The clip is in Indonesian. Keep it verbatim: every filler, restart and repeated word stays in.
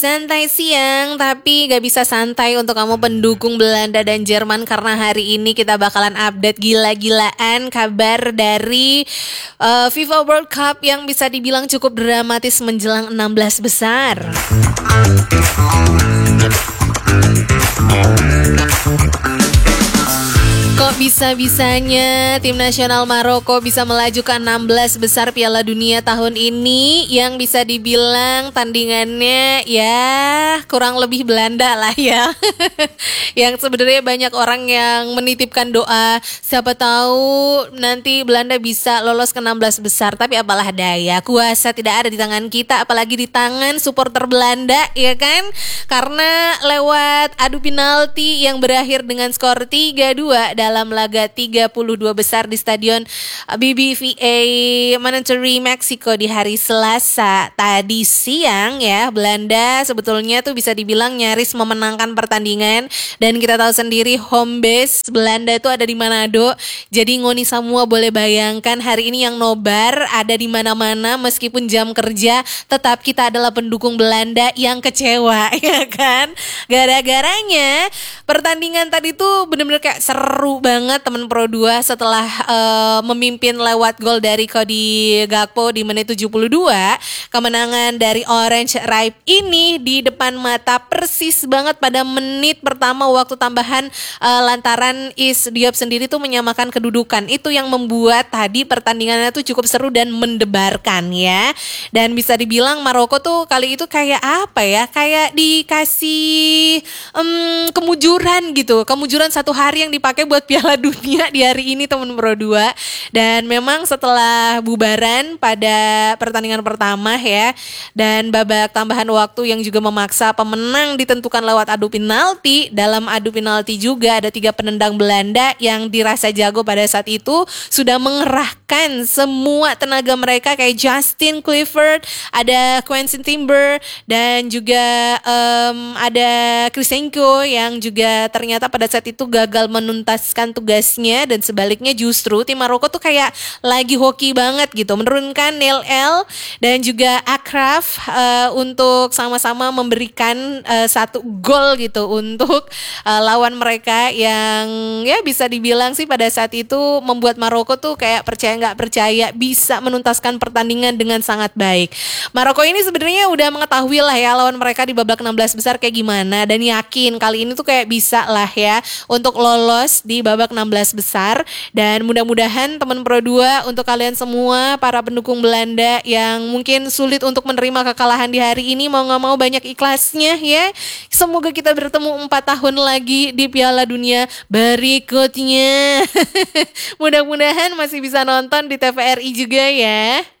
Santai siang, tapi gak bisa santai untuk kamu pendukung Belanda dan Jerman karena hari ini kita bakalan update gila-gilaan kabar dari uh, FIFA World Cup yang bisa dibilang cukup dramatis menjelang enam belas besar. Kok bisa-bisanya tim nasional Maroko bisa melaju ke enam belas besar Piala Dunia tahun ini yang bisa dibilang tandingannya ya kurang lebih Belanda lah ya. Yang sebenarnya banyak orang yang menitipkan doa siapa tahu nanti Belanda bisa lolos ke enam belas besar, tapi apalah daya, kuasa tidak ada di tangan kita apalagi di tangan supporter Belanda ya kan, karena lewat adu penalti yang berakhir dengan skor tiga dua dalam laga tiga puluh dua besar di Stadion B B V A Monterrey, Meksiko di hari Selasa tadi siang ya. Belanda sebetulnya tuh bisa dibilang nyaris memenangkan pertandingan, dan kita tahu sendiri home base Belanda itu ada di Manado. Jadi ngoni semua boleh bayangkan hari ini yang nobar ada di mana-mana, meskipun jam kerja tetap kita adalah pendukung Belanda yang kecewa ya kan. Gara-garanya pertandingan tadi tuh bener-bener kayak seru banget temen Pro dua setelah uh, memimpin lewat gol dari Cody Gakpo di menit tujuh puluh dua. Kemenangan dari Orange Ripe ini di depan mata persis banget pada menit pertama waktu tambahan, uh, lantaran Is Diop sendiri tuh menyamakan kedudukan. Itu yang membuat tadi pertandingannya tuh cukup seru dan mendebarkan ya. Dan bisa dibilang Maroko tuh kali itu kayak apa ya, kayak dikasih um, kemujuran gitu, kemujuran satu hari yang dipakai buat Piala Dunia di hari ini temen Pro dua. Dan memang setelah bubaran pada pertandingan pertama ya, dan babak tambahan waktu yang juga memaksa pemenang ditentukan lewat adu penalti. Dalam adu penalti juga ada tiga penendang Belanda yang dirasa jago pada saat itu, sudah mengerahkan semua tenaga mereka kayak Justin Clifford, ada Quentin Timber, dan juga um, ada Krisenko yang juga ternyata pada saat itu gagal menuntaskan tugasnya. Dan sebaliknya justru tim Maroko tuh kayak lagi hoki banget gitu, menurunkan Neil El dan juga Akraf uh, untuk sama-sama memberikan uh, satu gol gitu untuk uh, lawan mereka, yang ya bisa dibilang sih pada saat itu membuat Maroko tuh kayak percaya nggak percaya bisa menuntaskan pertandingan dengan sangat baik. Maroko ini sebenarnya udah mengetahui lah ya lawan mereka di babak enam belas besar kayak gimana, dan yakin kali ini tuh kayak bisa lah ya untuk lolos di babak enam belas besar. Dan mudah-mudahan teman Pro dua, untuk kalian semua para pendukung Belanda yang mungkin sulit untuk menerima kekalahan di hari ini, mau gak mau banyak ikhlasnya ya. Semoga kita bertemu empat tahun lagi di Piala Dunia berikutnya. Mudah-mudahan masih bisa nonton di T V R I juga ya.